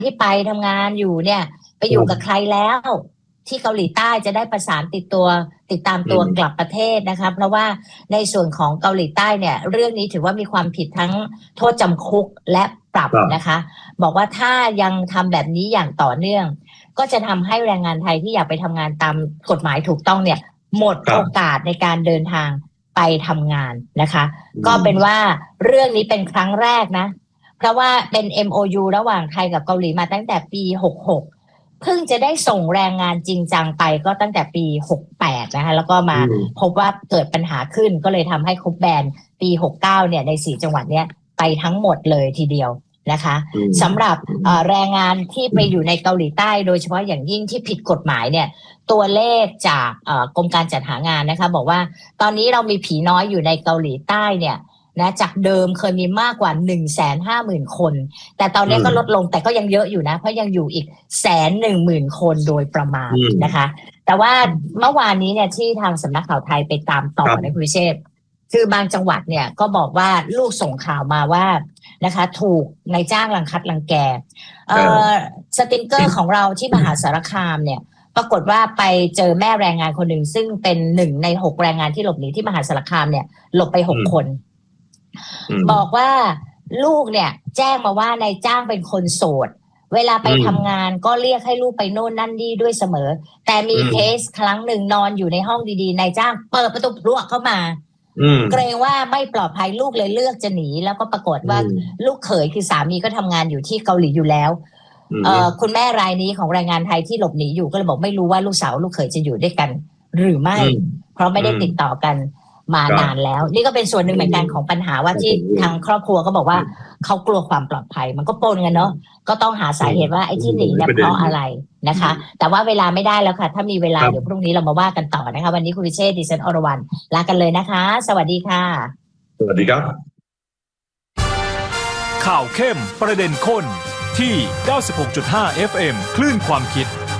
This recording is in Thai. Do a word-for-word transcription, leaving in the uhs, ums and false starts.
ที่ไปทำงานอยู่เนี่ยไปอยู่กับใครแล้วที่เกาหลีใต้จะได้ประสานติดตัวติดตามตัวกลับประเทศนะคะเพราะว่าในส่วนของเกาหลีใต้เนี่ยเรื่องนี้ถือว่ามีความผิดทั้งโทษจำคุกและปรับนะคะบอกว่าถ้ายังทำแบบนี้อย่างต่อเนื่องก็จะทำให้แรงงานไทยที่อยากไปทำงานตามกฎหมายถูกต้องเนี่ยหมดโอกาสในการเดินทางไปทำงานนะคะก็เป็นว่าเรื่องนี้เป็นครั้งแรกนะเพราะว่าเป็น เอ็ม โอ ยู ระหว่างไทยกับเกาหลีมาตั้งแต่ปีหกหกเพิ่งจะได้ส่งแรงงานจริงจังไปก็ตั้งแต่ปีหกแปดนะคะแล้วก็มาพบว่าเกิดปัญหาขึ้นก็เลยทำให้ครบแบนปีหกเก้าเนี่ยในสี่จังหวัดเนี้ยไปทั้งหมดเลยทีเดียวนะคะสำหรับแรงงานที่ไปอยู่ในเกาหลีใต้โดยเฉพาะอย่างยิ่งที่ผิดกฎหมายเนี่ยตัวเลขจากกรมการจัดหางานนะคะบอกว่าตอนนี้เรามีผีน้อยอยู่ในเกาหลีใต้เนี่ยนะจากเดิมเคยมีมากกว่า หนึ่งแสนห้าหมื่น คนแต่ตอนนี้ก็ลดลงแต่ก็ยังเยอะอยู่นะเพราะยังอยู่อีก หนึ่งแสนหนึ่งหมื่น คนโดยประมาณนะคะแต่ว่าเมื่อวานนี้เนี่ยที่ทางสำนักข่าวไทยไปตามต่อในคุณวิเชษฐ์คือบางจังหวัดเนี่ยก็บอกว่าลูกส่งข่าวมาว่านะคะถูกนายจ้างรังคัดรังแกเอ่อสติงเกอร์ของเราที่มหาสารคามเนี่ยปรากฏว่าไปเจอแม่แรงงานคนหนึ่งซึ่งเป็นหนึ่งในหกแรงงานที่หลบหนีที่มหาสารคามเนี่ยหลบไปหกคนบอกว่าลูกเนี่ยแจ้งมาว่านายจ้างเป็นคนโสดเวลาไปทำงานก็เรียกให้ลูกไปโน่นนั่นนี่ด้วยเสมอแต่มีเคสครั้งหนึ่งนอนอยู่ในห้องดีๆนายจ้างเปิดประตูรั้วเข้ามาเกรงว่าไม่ปลอดภัยลูกเลยเลือกจะหนีแล้วก็ปรากฏว่าลูกเขยคือสามีก็ทำงานอยู่ที่เกาหลีอยู่แล้วเอ่อคุณแม่รายนี้ของแรงงานไทยที่หลบหนีอยู่ก็เลยบอกไม่รู้ว่าลูกสาวลูกเขยจะอยู่ด้วยกันหรือไม่เพราะไม่ได้ติดต่อกันมานานแล้วนี่ก็เป็นส่วนหนึ่งเหมือนกันของปัญหาว่าที่ทางครอบครัวก็บอกว่าเขากลัวความปลอดภัยมันก็ปนกันเนาะก็ต้องหาสาเหตุว่าไอ้ที่หนีเนี่ยเพราะอะไรนะคะแต่ว่าเวลาไม่ได้แล้วค่ะถ้ามีเวลาเดี๋ยวพรุ่งนี้เรามาว่ากันต่อนะคะวันนี้คุณวิเชษฐ์ดิฉันอรวรรณลากันเลยนะคะสวัสดีค่ะสวัสดีครับข่าวเข้มประเด็นข้นที่ เก้าสิบหกจุดห้า เอฟ เอ็ม คลื่นความคิด